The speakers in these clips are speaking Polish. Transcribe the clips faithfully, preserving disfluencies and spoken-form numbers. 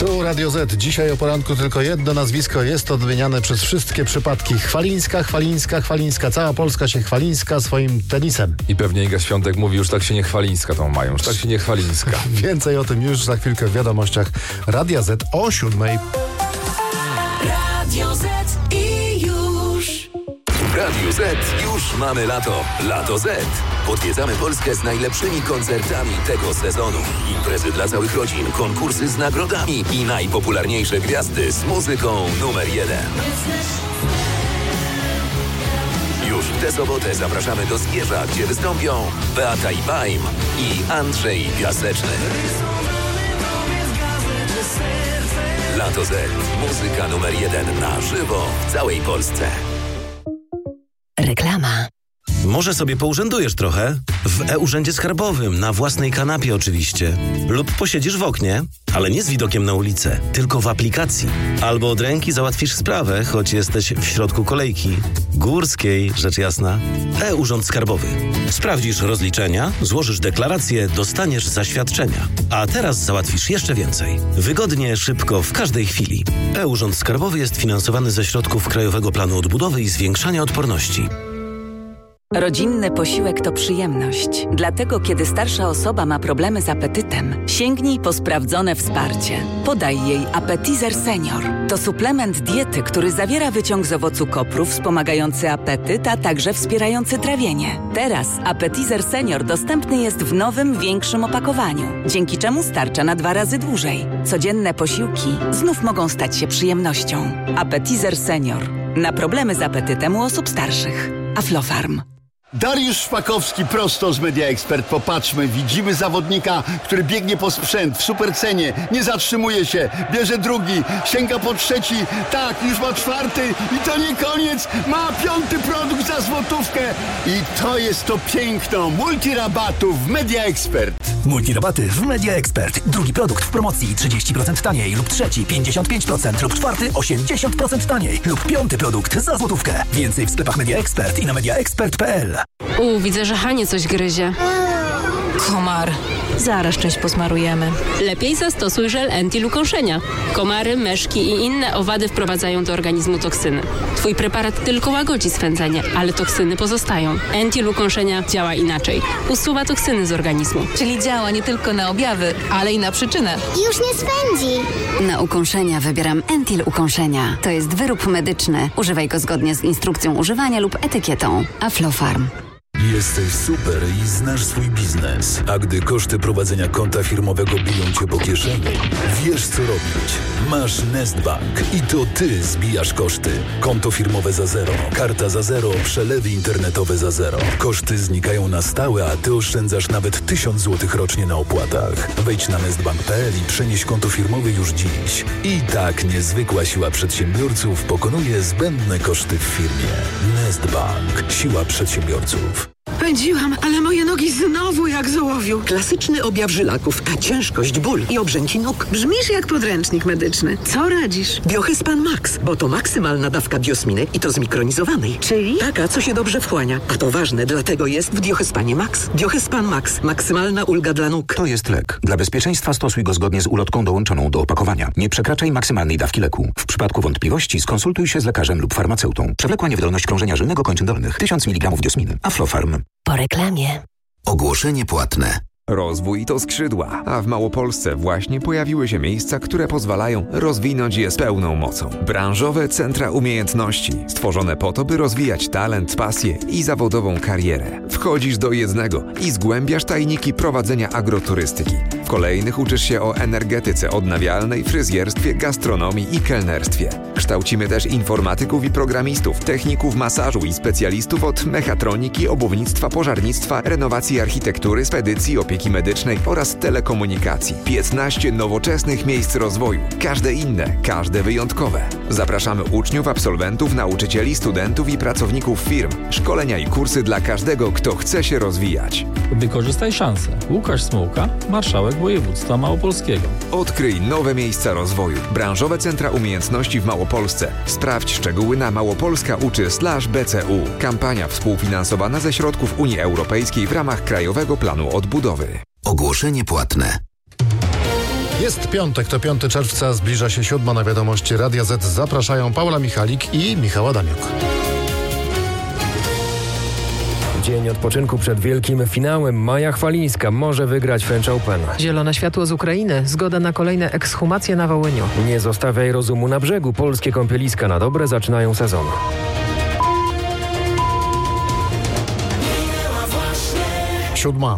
Tu Radio Z. Dzisiaj o poranku tylko jedno nazwisko jest odmieniane przez wszystkie przypadki. Chwalińska, Chwalińska, Chwalińska. Cała Polska się Chwalińska swoim tenisem. I pewnie Iga Świątek mówi, już tak się nie Chwalińska tą mają, już tak się nie Chwalińska. Więcej o tym już za chwilkę w wiadomościach Radia Z o siódmej. Radio Z i już. W Radiu Z już mamy lato. Lato Z. Podwiedzamy Polskę z najlepszymi koncertami tego sezonu. Imprezy dla całych rodzin, konkursy z nagrodami i najpopularniejsze gwiazdy z muzyką numer jeden. Już w tę sobotę zapraszamy do Zgierza, gdzie wystąpią Beata i Baim i Andrzej Piaseczny. Lato Z. Muzyka numer jeden na żywo w całej Polsce. Reklama. Może sobie pourzędujesz trochę? W e-Urzędzie Skarbowym, na własnej kanapie oczywiście. Lub posiedzisz w oknie, ale nie z widokiem na ulicę, tylko w aplikacji. Albo od ręki załatwisz sprawę, choć jesteś w środku kolejki. Górskiej, rzecz jasna. E-Urząd Skarbowy. Sprawdzisz rozliczenia, złożysz deklarację, dostaniesz zaświadczenia. A teraz załatwisz jeszcze więcej. Wygodnie, szybko, w każdej chwili. E-Urząd Skarbowy jest finansowany ze środków Krajowego Planu Odbudowy i Zwiększania Odporności. Rodzinny posiłek to przyjemność. Dlatego, kiedy starsza osoba ma problemy z apetytem, sięgnij po sprawdzone wsparcie. Podaj jej Appetizer Senior. To suplement diety, który zawiera wyciąg z owocu kopru wspomagający apetyt, a także wspierający trawienie. Teraz Appetizer Senior dostępny jest w nowym, większym opakowaniu, dzięki czemu starcza na dwa razy dłużej. Codzienne posiłki znów mogą stać się przyjemnością. Appetizer Senior. Na problemy z apetytem u osób starszych. Aflofarm. Dariusz Szpakowski prosto z Media Expert. Popatrzmy, widzimy zawodnika, który biegnie po sprzęt w supercenie, nie zatrzymuje się, bierze drugi, sięga po trzeci, tak, już ma czwarty i to nie koniec, ma piąty produkt za złotówkę i to jest to piękno multirabatów w Media Expert. Multirabaty w Media Expert. Drugi produkt w promocji trzydzieści procent taniej lub trzeci pięćdziesiąt pięć procent lub czwarty osiemdziesiąt procent taniej lub piąty produkt za złotówkę. Więcej w sklepach Media Expert i na mediaexpert kropka p l. U, widzę, że Hanie coś gryzie. Komar. Zaraz część posmarujemy. Lepiej zastosuj żel Entil ukąszenia. Komary, myszki i inne owady wprowadzają do organizmu toksyny. Twój preparat tylko łagodzi swędzenie, ale toksyny pozostają. Entil ukąszenia działa inaczej. Usuwa toksyny z organizmu. Czyli działa nie tylko na objawy, ale i na przyczynę. Już nie swędzi. Na ukąszenia wybieram Entil ukąszenia. To jest wyrób medyczny. Używaj go zgodnie z instrukcją używania lub etykietą. Aflofarm. Jesteś super i znasz swój biznes. A gdy koszty prowadzenia konta firmowego biją cię po kieszeni, wiesz co robić. Masz Nestbank i to ty zbijasz koszty. Konto firmowe za zero, karta za zero, przelewy internetowe za zero. Koszty znikają na stałe, a ty oszczędzasz nawet tysiąc złotych rocznie na opłatach. Wejdź na nestbank kropka p l i przenieś konto firmowe już dziś. I tak niezwykła siła przedsiębiorców pokonuje zbędne koszty w firmie. Nestbank. Siła przedsiębiorców. Pędziłam, ale moje nogi znowu jak z ołowiu. Klasyczny objaw żylaków, a ciężkość, ból i obrzęki nóg. Brzmisz jak podręcznik medyczny. Co radzisz? Biohyspan Max, bo to maksymalna dawka biosminy i to zmikronizowanej. Czyli? Taka, co się dobrze wchłania. A to ważne, dlatego jest w Biohyspanie Max. Biohyspan Max. Maksymalna ulga dla nóg. To jest lek. Dla bezpieczeństwa stosuj go zgodnie z ulotką dołączoną do opakowania. Nie przekraczaj maksymalnej dawki leku. W przypadku wątpliwości skonsultuj się z lekarzem lub farmaceutą. Przewlekła niewydolność krążenia żylnego kończyn dolnych. tysiąc miligramów biosminy. Aflofarm. Po reklamie. Ogłoszenie płatne. Rozwój to skrzydła, a w Małopolsce właśnie pojawiły się miejsca, które pozwalają rozwinąć je z pełną mocą. Branżowe centra umiejętności, stworzone po to, by rozwijać talent, pasję i zawodową karierę. Wchodzisz do jednego i zgłębiasz tajniki prowadzenia agroturystyki. W kolejnych uczysz się o energetyce odnawialnej, fryzjerstwie, gastronomii i kelnerstwie. Kształcimy też informatyków i programistów, techników masażu i specjalistów od mechatroniki, obuwnictwa, pożarnictwa, renowacji architektury, spedycji, opieki medycznej oraz telekomunikacji. piętnaście nowoczesnych miejsc rozwoju. Każde inne, każde wyjątkowe. Zapraszamy uczniów, absolwentów, nauczycieli, studentów i pracowników firm. Szkolenia i kursy dla każdego, kto chce się rozwijać. Wykorzystaj szansę. Łukasz Smułka, marszałek województwa małopolskiego. Odkryj nowe miejsca rozwoju. Branżowe centra umiejętności w Małopolsce. Sprawdź szczegóły na małopolska uczy slash b c u. Kampania współfinansowana ze środków Unii Europejskiej w ramach Krajowego Planu Odbudowy. Ogłoszenie płatne. Jest piątek, to piątego czerwca, zbliża się siódma. Na wiadomości Radia Z zapraszają Paula Michalik i Michał Adamiuk. Dzień odpoczynku przed wielkim finałem. Maja Chwalińska może wygrać French Open. Zielone światło z Ukrainy. Zgoda na kolejne ekshumacje na Wołyniu. Nie zostawiaj rozumu na brzegu. Polskie kąpieliska na dobre zaczynają sezon. Siódma.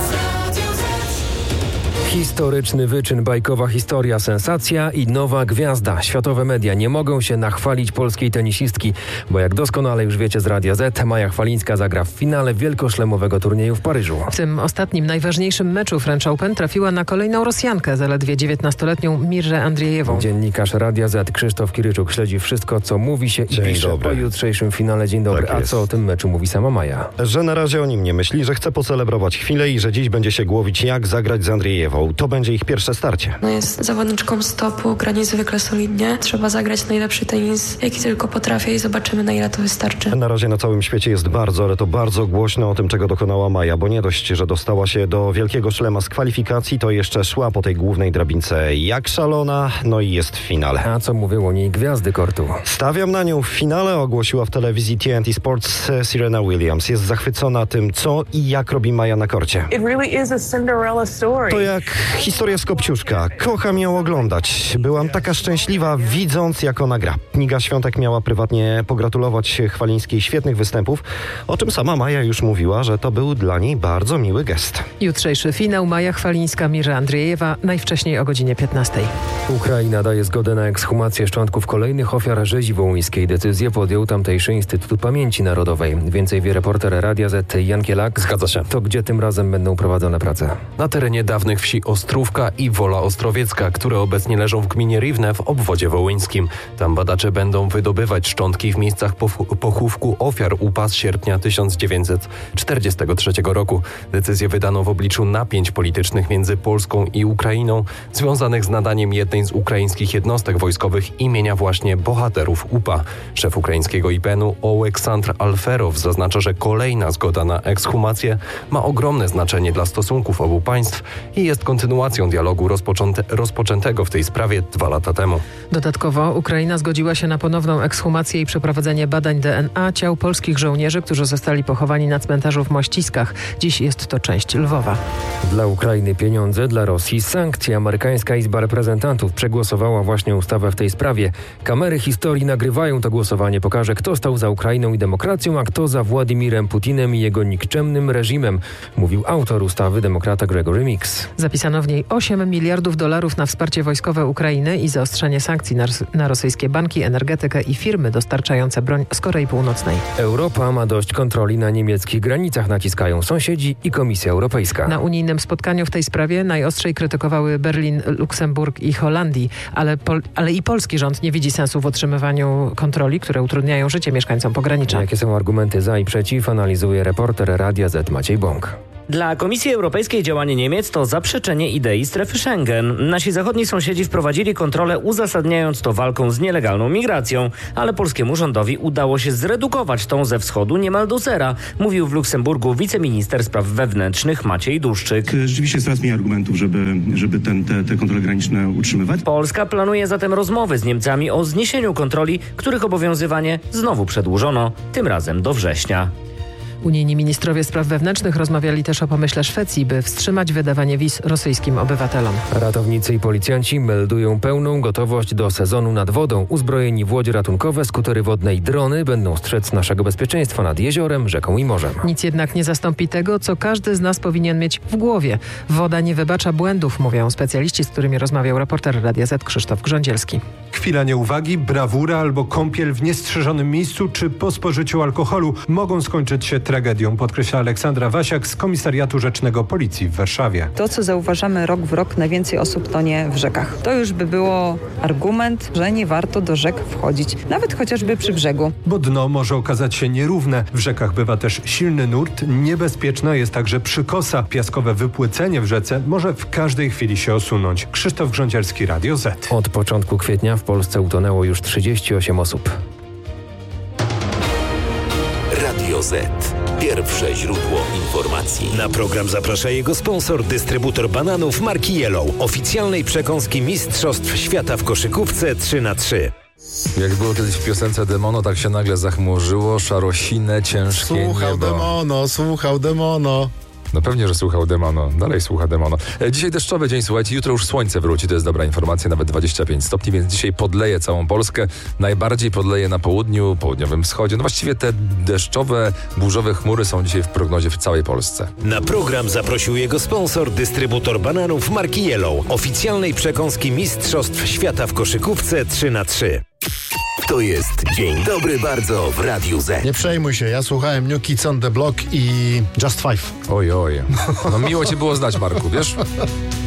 Historyczny wyczyn, bajkowa historia, sensacja i nowa gwiazda. Światowe media nie mogą się nachwalić polskiej tenisistki, bo jak doskonale już wiecie z Radia Z, Maja Chwalińska zagra w finale wielkoszlemowego turnieju w Paryżu. W tym ostatnim, najważniejszym meczu French Open trafiła na kolejną Rosjankę, zaledwie dziewiętnastoletnią Mirze Andrzejewą. Dziennikarz Radia Z Krzysztof Kiryczuk śledzi wszystko, co mówi się i Dzień pisze dobry. o jutrzejszym finale. Dzień dobry. Tak A jest. co o tym meczu mówi sama Maja? Że na razie o nim nie myśli, że chce pocelebrować chwilę i że dziś będzie się głowić, jak zagrać z Andrzejewą. To będzie ich pierwsze starcie. No jest zawodniczką stopu, gra niezwykle solidnie. Trzeba zagrać najlepszy tenis, jaki tylko potrafię i zobaczymy, na ile to wystarczy. Na razie na całym świecie jest bardzo, ale to bardzo głośno o tym, czego dokonała Maja, bo nie dość, że dostała się do wielkiego szlema z kwalifikacji, to jeszcze szła po tej głównej drabince jak szalona, no i jest w finale. A co mówią o niej gwiazdy kortu? Stawiam na nią w finale, ogłosiła w telewizji T N T Sports Serena Williams. Jest zachwycona tym, co i jak robi Maja na korcie. It really is a Cinderella story. To jak historia z Kopciuszka. Kocham ją oglądać. Byłam taka szczęśliwa, widząc, jak ona gra. Iga Świątek miała prywatnie pogratulować Chwalińskiej świetnych występów, o czym sama Maja już mówiła, że to był dla niej bardzo miły gest. Jutrzejszy finał Maja Chwalińska, Mirza Andrzejewa, najwcześniej o godzinie piętnastej. Ukraina daje zgodę na ekshumację szczątków kolejnych ofiar rzezi wołyńskiej. Decyzję podjął tamtejszy Instytut Pamięci Narodowej. Więcej wie reporter Radia Z Jan Kielak. Zgadza się. To gdzie tym razem będą prowadzone prace? Na terenie dawnych wsi Ostrówka i Wola Ostrowiecka, które obecnie leżą w gminie Riwne w obwodzie wołyńskim. Tam badacze będą wydobywać szczątki w miejscach pof- pochówku ofiar U P A z sierpnia tysiąc dziewięćset czterdziestego trzeciego roku. Decyzję wydano w obliczu napięć politycznych między Polską i Ukrainą, związanych z nadaniem jednej z ukraińskich jednostek wojskowych imienia właśnie bohaterów U P A. Szef ukraińskiego I P N u Oleksandr Alferow zaznacza, że kolejna zgoda na ekshumację ma ogromne znaczenie dla stosunków obu państw i jest kontynuacją dialogu rozpoczęte, rozpoczętego w tej sprawie dwa lata temu. Dodatkowo Ukraina zgodziła się na ponowną ekshumację i przeprowadzenie badań D N A ciał polskich żołnierzy, którzy zostali pochowani na cmentarzu w Mościskach. Dziś jest to część Lwowa. Dla Ukrainy pieniądze, dla Rosji sankcje. Amerykańska Izba Reprezentantów przegłosowała właśnie ustawę w tej sprawie. Kamery historii nagrywają to głosowanie. Pokaże, kto stał za Ukrainą i demokracją, a kto za Władimirem Putinem i jego nikczemnym reżimem, mówił autor ustawy, demokrata Gregory Mix. Zapisano w niej osiem miliardów dolarów na wsparcie wojskowe Ukrainy i zaostrzenie sankcji na, na rosyjskie banki, energetykę i firmy dostarczające broń z Korei Północnej. Europa ma dość kontroli na niemieckich granicach, naciskają sąsiedzi i Komisja Europejska. Na unijnym spotkaniu w tej sprawie najostrzej krytykowały Berlin, Luksemburg i Holandii, ale, pol, ale i polski rząd nie widzi sensu w utrzymywaniu kontroli, które utrudniają życie mieszkańcom pogranicza. Jakie są argumenty za i przeciw, analizuje reporter Radia Z Maciej Bąk. Dla Komisji Europejskiej działanie Niemiec to zaprzeczenie idei strefy Schengen. Nasi zachodni sąsiedzi wprowadzili kontrolę, uzasadniając to walką z nielegalną migracją, ale polskiemu rządowi udało się zredukować tą ze wschodu niemal do zera, mówił w Luksemburgu wiceminister spraw wewnętrznych Maciej Duszczyk. Rzeczywiście jest coraz mniej argumentów, żeby, żeby ten, te, te kontrole graniczne utrzymywać. Polska planuje zatem rozmowy z Niemcami o zniesieniu kontroli, których obowiązywanie znowu przedłużono, tym razem do września. Unijni ministrowie spraw wewnętrznych rozmawiali też o pomyśle Szwecji, by wstrzymać wydawanie wiz rosyjskim obywatelom. Ratownicy i policjanci meldują pełną gotowość do sezonu nad wodą. Uzbrojeni w łodzie ratunkowe, skutery wodne i drony będą strzec naszego bezpieczeństwa nad jeziorem, rzeką i morzem. Nic jednak nie zastąpi tego, co każdy z nas powinien mieć w głowie. Woda nie wybacza błędów, mówią specjaliści, z którymi rozmawiał reporter Radia Z Krzysztof Grządzielski. Chwila nieuwagi, brawura albo kąpiel w niestrzeżonym miejscu czy po spożyciu alkoholu mogą skończyć się tragedią, podkreśla Aleksandra Wasiak z Komisariatu Rzecznego Policji w Warszawie. To, co zauważamy rok w rok, najwięcej osób tonie w rzekach. To już by było argument, że nie warto do rzek wchodzić, nawet chociażby przy brzegu. Bo dno może okazać się nierówne. W rzekach bywa też silny nurt. Niebezpieczna jest także przykosa. Piaskowe wypłycenie w rzece może w każdej chwili się osunąć. Krzysztof Grządzielski, Radio Z. Od początku kwietnia w Polsce utonęło już trzydzieści osiem osób. Radio Z. Pierwsze źródło informacji. Na program zaprasza jego sponsor, dystrybutor bananów marki Yellow, oficjalnej przekąski Mistrzostw Świata w koszykówce trzy na trzy. Jak było kiedyś w piosence Demono, tak się nagle zachmurzyło, szarosine, ciężkie Słuchał niebo. Demono, słuchał Demono. No pewnie, że słuchał Demono. Dalej słucha Demono. E, dzisiaj deszczowy dzień, słuchajcie, jutro już słońce wróci, to jest dobra informacja, nawet dwadzieścia pięć stopni, więc dzisiaj podleje całą Polskę. Najbardziej podleje na południu, południowym wschodzie. No właściwie te deszczowe, burzowe chmury są dzisiaj w prognozie w całej Polsce. Na program zaprosił jego sponsor, dystrybutor bananów marki Yellow, oficjalnej przekąski Mistrzostw Świata w koszykówce trzy na trzy. To jest Dzień Dobry Bardzo w Radiu Z. Nie przejmuj się, ja słuchałem New Kids on the Block i Just Five. Oj, oj. No miło cię było znać, Marku, wiesz?